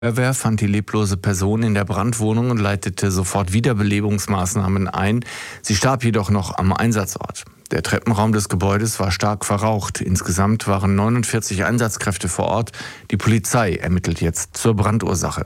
Feuerwehr fand die leblose Person in der Brandwohnung und leitete sofort Wiederbelebungsmaßnahmen ein. Sie starb jedoch noch am Einsatzort. Der Treppenraum des Gebäudes war stark verraucht. Insgesamt waren 49 Einsatzkräfte vor Ort. Die Polizei ermittelt jetzt zur Brandursache.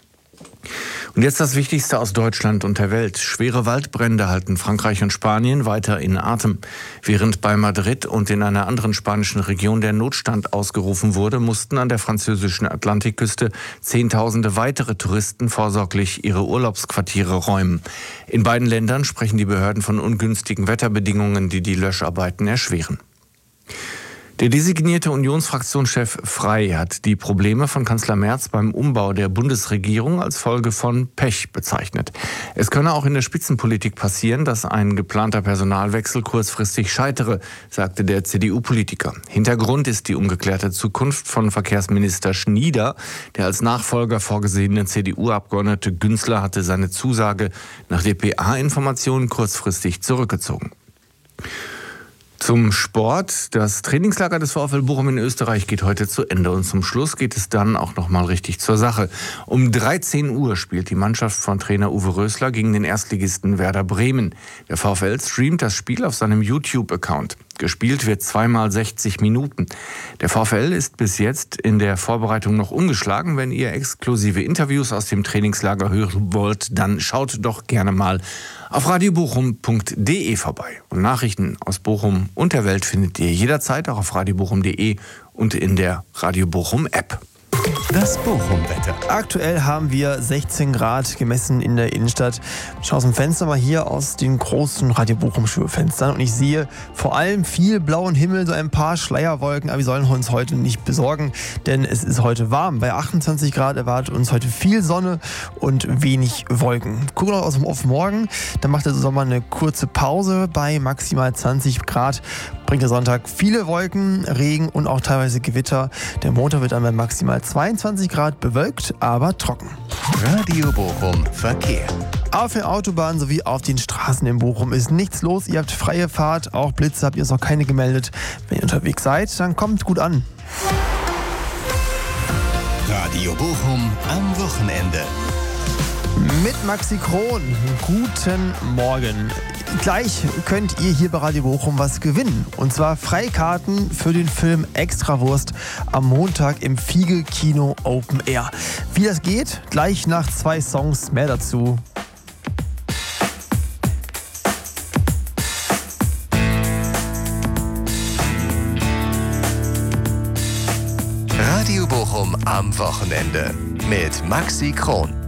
Und jetzt das Wichtigste aus Deutschland und der Welt. Schwere Waldbrände halten Frankreich und Spanien weiter in Atem. Während bei Madrid und in einer anderen spanischen Region der Notstand ausgerufen wurde, mussten an der französischen Atlantikküste Zehntausende weitere Touristen vorsorglich ihre Urlaubsquartiere räumen. In beiden Ländern sprechen die Behörden von ungünstigen Wetterbedingungen, die die Löscharbeiten erschweren. Der designierte Unionsfraktionschef Frey hat die Probleme von Kanzler Merz beim Umbau der Bundesregierung als Folge von Pech bezeichnet. Es könne auch in der Spitzenpolitik passieren, dass ein geplanter Personalwechsel kurzfristig scheitere, sagte der CDU-Politiker. Hintergrund ist die ungeklärte Zukunft von Verkehrsminister Schnieder. Der als Nachfolger vorgesehene CDU-Abgeordnete Günzler hatte seine Zusage nach dpa-Informationen kurzfristig zurückgezogen. Zum Sport. Das Trainingslager des VfL Bochum in Österreich geht heute zu Ende und zum Schluss geht es dann auch noch mal richtig zur Sache. Um 13 Uhr spielt die Mannschaft von Trainer Uwe Rösler gegen den Erstligisten Werder Bremen. Der VfL streamt das Spiel auf seinem YouTube-Account. Gespielt wird 2x60 Minuten. Der VfL ist bis jetzt in der Vorbereitung noch ungeschlagen. Wenn ihr exklusive Interviews aus dem Trainingslager hören wollt, dann schaut doch gerne mal auf radiobochum.de vorbei. Und Nachrichten aus Bochum und der Welt findet ihr jederzeit auch auf radiobochum.de und in der Radio Bochum App. Das Bochum-Wetter. Aktuell haben wir 16 Grad gemessen in der Innenstadt. Ich schaue aus dem Fenster mal hier aus den großen Radio Bochum-Schulfenstern und ich sehe vor allem viel blauen Himmel, so ein paar Schleierwolken, aber wir sollen uns heute nicht besorgen, denn es ist heute warm. Bei 28 Grad erwartet uns heute viel Sonne und wenig Wolken. Gucken wir noch auf morgen, dann macht der Sommer eine kurze Pause bei maximal 20 Grad. Bringt der Sonntag viele Wolken, Regen und auch teilweise Gewitter. Der Montag wird dann bei maximal 22 Grad bewölkt, aber trocken. Radio Bochum Verkehr. Auf der Autobahn sowie auf den Straßen in Bochum ist nichts los. Ihr habt freie Fahrt, auch Blitze habt ihr noch keine gemeldet. Wenn ihr unterwegs seid, dann kommt gut an. Radio Bochum am Wochenende. Mit Maxi Kron. Guten Morgen. Gleich könnt ihr hier bei Radio Bochum was gewinnen. Und zwar Freikarten für den Film Extrawurst am Montag im Fiege-Kino Open Air. Wie das geht, gleich nach 2 Songs, mehr dazu. Radio Bochum am Wochenende mit Maxi Kron.